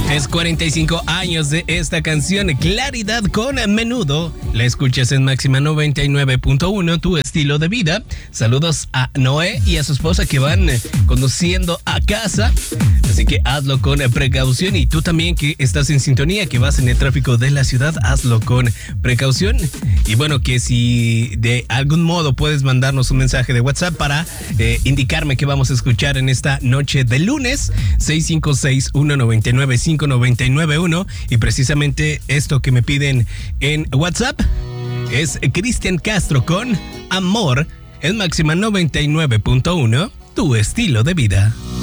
Es 45 años de esta canción, Claridad con Menudo. La escuchas en Máxima 99.1, tu estilo de vida. Saludos a Noé y a su esposa que van conduciendo a casa. Así que hazlo con precaución. Y tú también que estás en sintonía, que vas en el tráfico de la ciudad, hazlo con precaución. Y bueno, que si de algún modo puedes mandarnos un mensaje de WhatsApp para indicarme que vamos a escuchar en esta noche de lunes, 656-199-5991. Y precisamente esto que me piden en WhatsApp es Cristian Castro con Amor en Máxima 99.1, tu estilo de vida.